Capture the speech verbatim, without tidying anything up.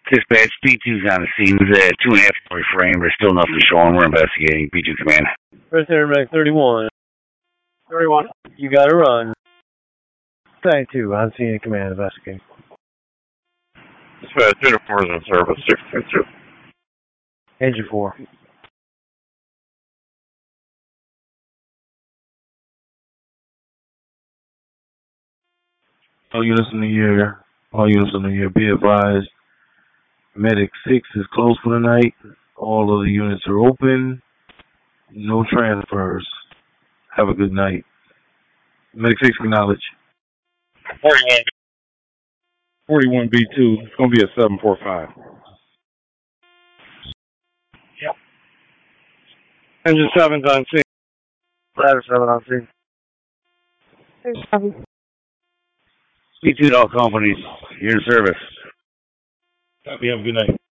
Dispatch, P two's on the scene. There's a two and a half story frame. There's still nothing showing. We're investigating. P two command. First Intermec thirty-one. thirty-one. You got to run. ninety-two, on scene and command, investigating. Dispatch, Unit four is in service, six two two. Engine four. All units in the air. All units in the air. Be advised. Medic six is closed for the night. All of the units are open. No transfers. Have a good night. Medic six, acknowledge. forty-one. forty-one B two. It's going to be a seven four five. Yep. Engine seven's on scene. Ladder seven on scene. P two to all companies. You're in service. Copy. Have a good night.